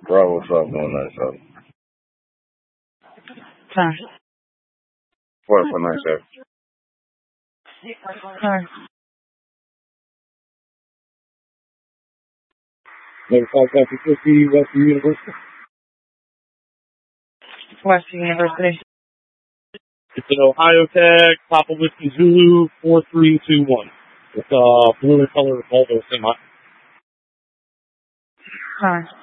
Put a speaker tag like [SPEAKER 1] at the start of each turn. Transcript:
[SPEAKER 1] Bro, what's up? Doing nice up.
[SPEAKER 2] Sorry.
[SPEAKER 1] What for nice up?
[SPEAKER 2] Sorry.
[SPEAKER 1] Never talked about the 50 Western University.
[SPEAKER 2] Western University.
[SPEAKER 3] It's an Ohio Tech, Papa Whiskey Zulu, 4321. It's blue color Volvo semi.
[SPEAKER 2] Sorry.